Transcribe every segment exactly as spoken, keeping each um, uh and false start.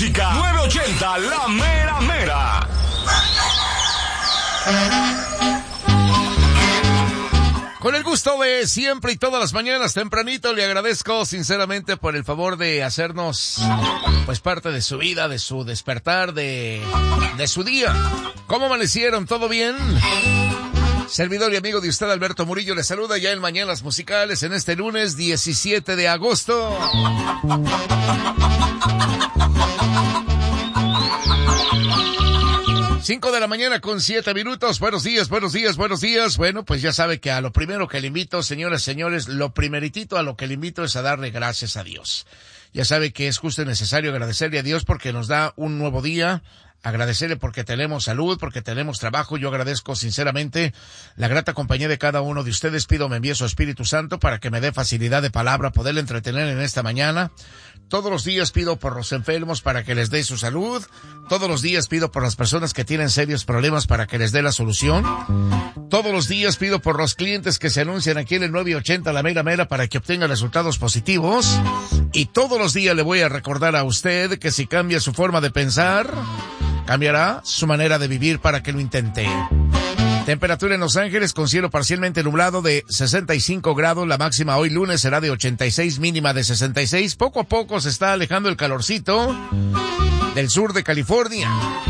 música. novecientos ochenta, la mera mera. Con el gusto de siempre y todas las mañanas tempranito, le agradezco sinceramente por el favor de hacernos pues parte de su vida, de su despertar, de, de su día. ¿Cómo amanecieron? ¿Todo bien? Servidor y amigo de usted, Alberto Murillo, le saluda ya en Mañanas Musicales en este lunes diecisiete de agosto. Cinco de la mañana con siete minutos. Buenos días, buenos días, buenos días. Bueno, pues ya sabe que a lo primero que le invito, señoras y señores, lo primeritito a lo que le invito es a darle gracias a Dios. Ya sabe que es justo y necesario agradecerle a Dios porque nos da un nuevo día. Agradecerle porque tenemos salud, porque tenemos trabajo. Yo agradezco sinceramente la grata compañía de cada uno de ustedes. Pido me envíe su Espíritu Santo para que me dé facilidad de palabra, poderle entretener en esta mañana. Todos los días pido por los enfermos para que les dé su salud. Todos los días pido por las personas que tienen serios problemas para que les dé la solución. Todos los días pido por los clientes que se anuncian aquí en el nueve ochenta La Mera Mera para que obtengan resultados positivos. Y todos los días le voy a recordar a usted que si cambia su forma de pensar, cambiará su manera de vivir para que lo intente. Temperatura en Los Ángeles con cielo parcialmente nublado de sesenta y cinco grados. La máxima hoy lunes será de ochenta y seis, mínima de sesenta y seis. Poco a poco se está alejando el calorcito del sur de California.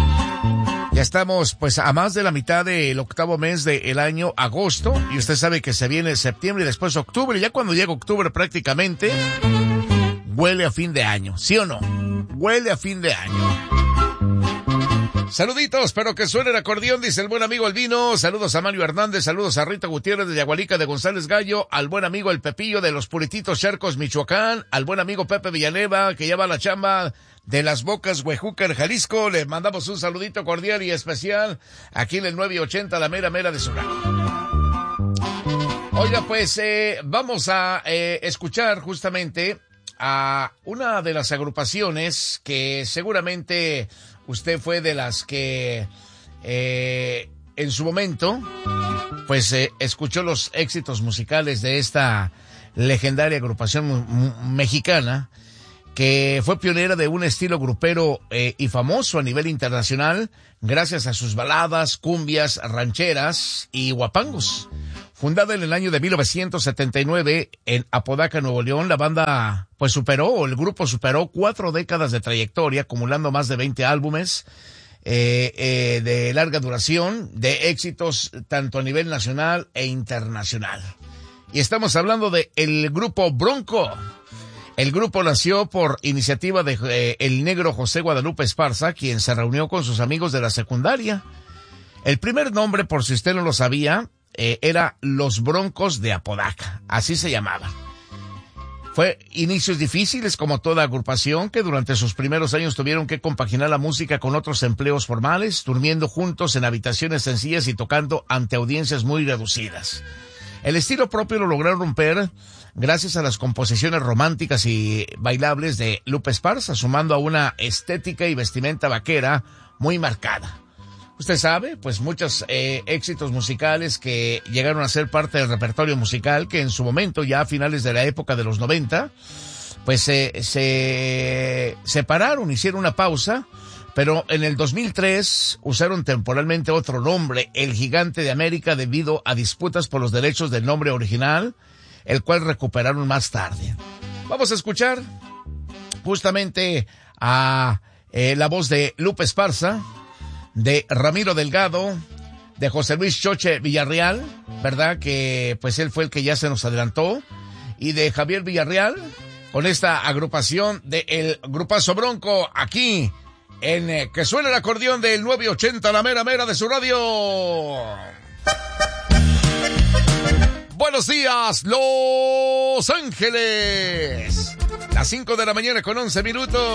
Ya estamos pues a más de la mitad del octavo mes del año, agosto. Y usted sabe que se viene septiembre y después octubre. Ya cuando llega octubre prácticamente huele a fin de año. ¿Sí o no? Huele a fin de año. Saluditos, espero que suene el acordeón, dice el buen amigo Albino. Saludos a Mario Hernández, saludos a Rita Gutiérrez de Yagualica de González Gallo, al buen amigo El Pepillo de los Purititos Charcos, Michoacán, al buen amigo Pepe Villanueva, que lleva la chamba de Las Bocas, Huejúcar, Jalisco. Le mandamos un saludito cordial y especial aquí en el nueve ochenta, la mera mera de su radio. Oiga, pues eh, vamos a eh, escuchar justamente a una de las agrupaciones que seguramente usted fue de las que eh, en su momento pues eh, escuchó los éxitos musicales de esta legendaria agrupación mexicana que fue pionera de un estilo grupero eh, y famoso a nivel internacional gracias a sus baladas, cumbias, rancheras y guapangos. Fundada en el año de mil novecientos setenta y nueve en Apodaca, Nuevo León, la banda pues superó, o el grupo superó cuatro décadas de trayectoria, acumulando más de veinte álbumes eh, eh, de larga duración, de éxitos tanto a nivel nacional e internacional. Y estamos hablando de el grupo Bronco. El grupo nació por iniciativa de eh, el negro José Guadalupe Esparza, quien se reunió con sus amigos de la secundaria. El primer nombre, por si usted no lo sabía, Eh, era Los Broncos de Apodaca, así se llamaba. Fue inicios difíciles como toda agrupación que durante sus primeros años tuvieron que compaginar la música con otros empleos formales, durmiendo juntos en habitaciones sencillas y tocando ante audiencias muy reducidas. El estilo propio lo lograron romper gracias a las composiciones románticas y bailables de Lupe Esparza, sumando a una estética y vestimenta vaquera muy marcada. Usted sabe, pues muchos eh, éxitos musicales que llegaron a ser parte del repertorio musical, que en su momento, ya a finales de la época de los noventa, pues eh, se separaron, hicieron una pausa, pero en el dos mil tres usaron temporalmente otro nombre, El Gigante de América, debido a disputas por los derechos del nombre original, el cual recuperaron más tarde. Vamos a escuchar justamente a eh, la voz de Lupe Esparza, de Ramiro Delgado, de José Luis Choche Villarreal, ¿verdad? Que pues él fue el que ya se nos adelantó, y de Javier Villarreal, con esta agrupación de El Grupazo Bronco, aquí en eh, que suena el acordeón del nueve ochenta, la mera mera de su radio. Buenos días, Los Ángeles. Las cinco de la mañana con once minutos.